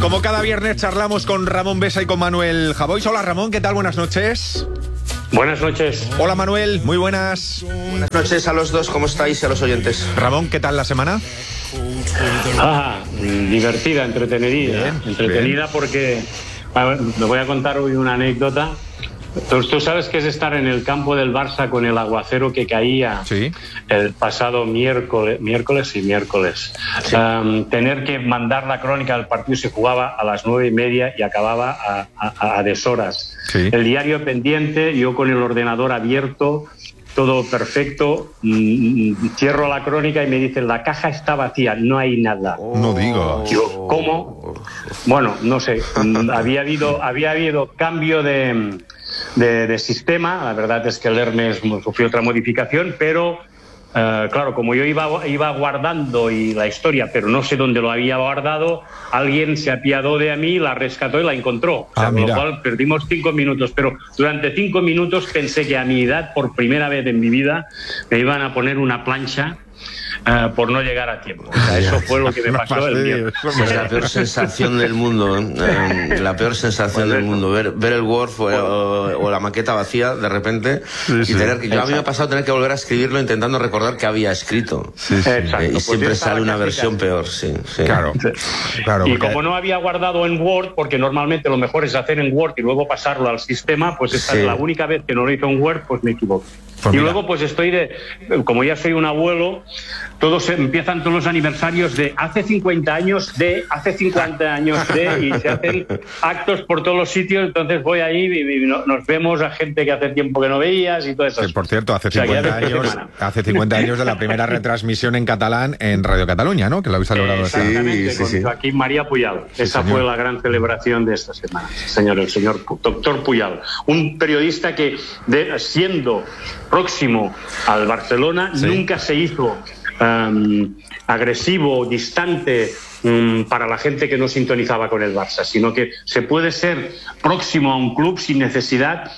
Como cada viernes charlamos con Ramón Besa y con Manuel Javois. Hola Ramón, ¿qué tal? Buenas noches. Buenas noches. Hola Manuel, muy buenas. Buenas noches a los dos, ¿cómo estáis y a los oyentes? Ramón, ¿qué tal la semana? Divertida, entretenida. Entretenida bien. Porque me voy a contar hoy una anécdota. Tú sabes que es estar en el campo del Barça con el aguacero que caía el pasado miércoles. Sí. Tener que mandar la crónica del partido, se jugaba a las 9:30 y acababa a deshoras. Sí. El diario pendiente, yo con el ordenador abierto, todo perfecto, cierro la crónica y me dicen, la caja está vacía, no hay nada. No digo. Yo, ¿cómo? Bueno, no sé, había habido cambio de sistema. La verdad es que el Hermes sufrió otra modificación, pero claro, como yo iba guardando y la historia, pero no sé dónde lo había guardado, alguien se apiadó de mí, la rescató y la encontró. O sea, con lo cual perdimos 5 minutos, pero durante 5 minutos pensé que a mi edad, por primera vez en mi vida, me iban a poner una plancha por no llegar a tiempo. O sea, eso fue lo que me pasó el viernes. Es la peor sensación del mundo, la peor sensación del mundo, ver el Word o la maqueta vacía de repente y tener que... Yo a mí me ha pasado tener que volver a escribirlo intentando recordar que había escrito. Y siempre sale una versión peor, Claro. Y como no había guardado en Word, porque normalmente lo mejor es hacer en Word y luego pasarlo al sistema, pues esta es la única vez que no lo hice en Word, pues me equivoco. Pues y luego pues como ya soy un abuelo, empiezan todos los aniversarios de hace 50 años y se hacen actos por todos los sitios. Entonces voy ahí y nos vemos a gente que hace tiempo que no veías y todo eso. Que por cierto, hace 50 años de la primera retransmisión en catalán en Radio Cataluña, ¿no? Que lo habéis celebrado. Exactamente, con Joaquín María Puyal. Esa fue la gran celebración de esta semana, el señor doctor Puyal, un periodista que siendo próximo al Barcelona nunca se hizo agresivo, distante para la gente que no sintonizaba con el Barça, sino que se puede ser próximo a un club sin necesidad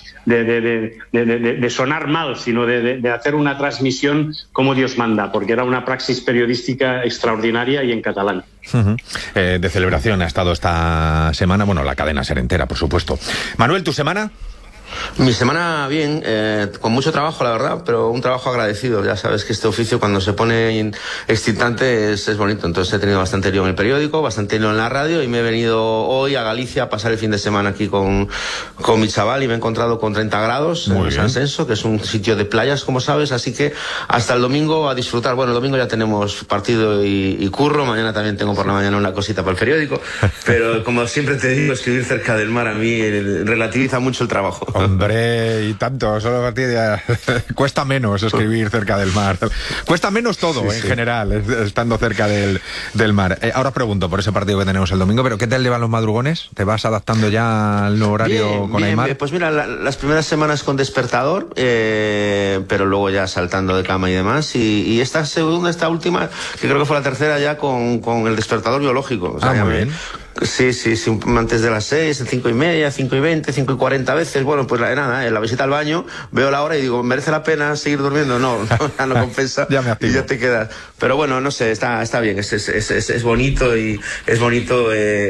de sonar mal, sino de hacer una transmisión como Dios manda, porque era una praxis periodística extraordinaria y en catalán. De celebración ha estado esta semana, bueno, la cadena SER entera, por supuesto. Manuel, ¿tu semana? Mi semana bien, con mucho trabajo la verdad, pero un trabajo agradecido. Ya sabes que este oficio cuando se pone excitante es bonito. Entonces he tenido bastante lío en el periódico, bastante lío en la radio y me he venido hoy a Galicia a pasar el fin de semana aquí con mi chaval y me he encontrado con 30 grados en San Censo, que es un sitio de playas, como sabes, así que hasta el domingo a disfrutar. Bueno, el domingo ya tenemos partido y curro, mañana también tengo por la mañana una cosita para el periódico, pero como siempre te digo, escribir cerca del mar a mí relativiza mucho el trabajo. Hombre, y tanto, solo a partir de... cuesta menos escribir cerca del mar. Cuesta menos todo, en general, estando cerca del mar. Ahora os pregunto por ese partido que tenemos el domingo, pero ¿qué tal llevan los madrugones? ¿Te vas adaptando ya al nuevo horario con Aimar? Bien. Pues mira, las primeras semanas con despertador, pero luego ya saltando de cama y demás. Y esta última, que creo que fue la tercera ya con el despertador biológico. O sea, muy bien. Sí, antes de las 6, 5:30, 5:20, 5:40 a veces. Bueno, pues nada, la visita al baño, veo la hora y digo, ¿merece la pena seguir durmiendo? No compensa. Ya me activo. Y ya te quedas. Pero bueno, no sé, está bien, es bonito y es bonito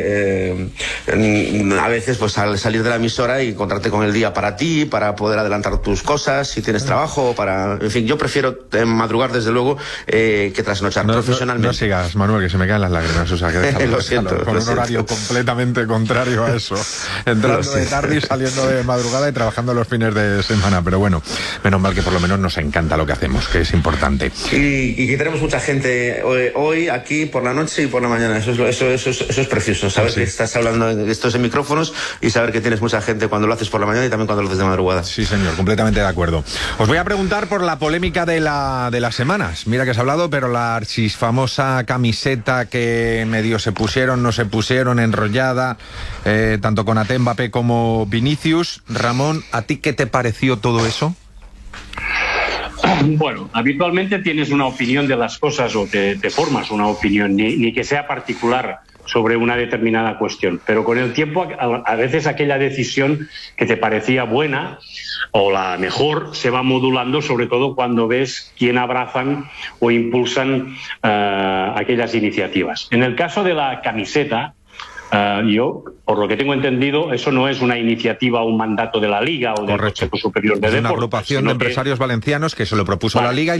a veces pues salir de la emisora y encontrarte con el día para ti, para poder adelantar tus cosas, si tienes trabajo, en fin, yo prefiero madrugar desde luego que trasnochar profesionalmente. No sigas, Manuel, que se me caen las lágrimas, o sea, que déjalo, lo siento. Con un horario completamente contrario a eso. Entrando de tarde y saliendo de madrugada y trabajando los fines de semana. Pero bueno, menos mal que por lo menos nos encanta lo que hacemos, que es importante. Y que tenemos mucha gente hoy aquí por la noche y por la mañana. Eso es precioso. Saber que estás hablando de estos en micrófonos y saber que tienes mucha gente cuando lo haces por la mañana y también cuando lo haces de madrugada. Sí, señor, completamente de acuerdo. Os voy a preguntar por la polémica de las semanas. Mira que has hablado, pero la archifamosa camiseta que medio se pusieron, no se pusieron, enrollada, tanto con Mbappé como Vinicius. Ramón, ¿a ti qué te pareció todo eso? Bueno, habitualmente tienes una opinión de las cosas o te formas una opinión, ni que sea particular sobre una determinada cuestión, pero con el tiempo a veces aquella decisión que te parecía buena o la mejor se va modulando, sobre todo cuando ves quién abrazan o impulsan aquellas iniciativas. En el caso de la camiseta, Yo, por lo que tengo entendido, eso no es una iniciativa o un mandato de la Liga o del Consejo Superior de Deportes. Es una agrupación de empresarios valencianos que se lo propuso la Liga.